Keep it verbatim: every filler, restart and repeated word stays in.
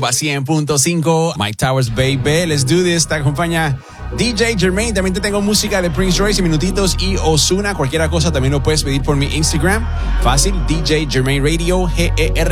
Rumba cien punto cinco. Mike Towers, baby. Let's do this. Te acompaña D J Jermaine. También te tengo música de Prince Royce y Minutitos y Ozuna. Cualquier cosa también lo puedes pedir por mi Instagram. Fácil, D J Jermaine Radio, G E R